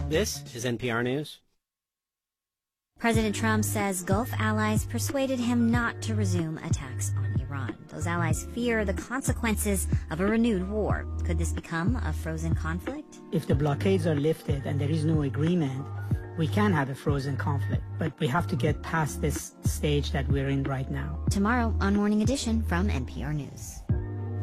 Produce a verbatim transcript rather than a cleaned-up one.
This is N P R News. President Trump says Gulf allies persuaded him not to resume attacks on Iran. Those allies fear the consequences of a renewed war. Could this become a frozen conflict? If the blockades are lifted and there is no agreement, we can have a frozen conflict. But we have to get past this stage that we're in right now. Tomorrow on Morning Edition from N P R News.